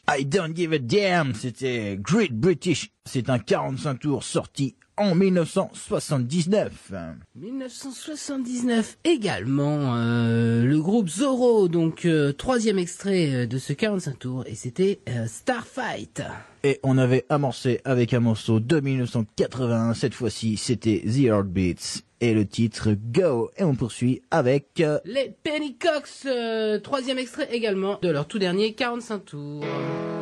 I Don't Give a Damn, c'était Great British. C'est un 45 tours sorti en 1979. 1979 également, le groupe Zorro, donc troisième extrait de ce 45 tours, et c'était Starfight. Et on avait amorcé avec un morceau de 1981, cette fois-ci c'était The Heartbeats et le titre Go. Et on poursuit avec les Pennycocks, troisième extrait également de leur tout dernier 45 tours.